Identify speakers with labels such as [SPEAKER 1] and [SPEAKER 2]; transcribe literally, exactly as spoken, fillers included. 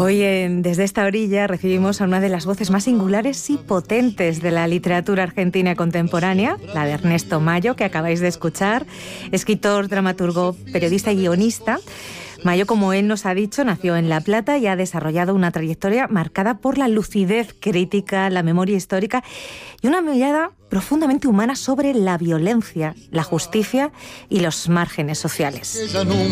[SPEAKER 1] Hoy en Desde esta orilla recibimos a una de las voces más singulares y potentes de la literatura argentina contemporánea, la de Ernesto Mayo, que acabáis de escuchar, escritor, dramaturgo, periodista y guionista. Mayo, como él nos ha dicho, nació en La Plata y ha desarrollado una trayectoria marcada por la lucidez crítica, la memoria histórica y una mirada profundamente humana sobre la violencia, la justicia y los márgenes sociales.